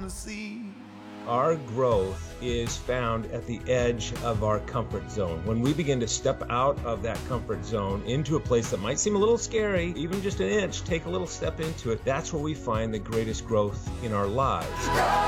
the sea. Our growth is found at the edge of our comfort zone. When we begin to step out of that comfort zone into a place that might seem a little scary, even just an inch, take a little step into it, that's where we find the greatest growth in our lives.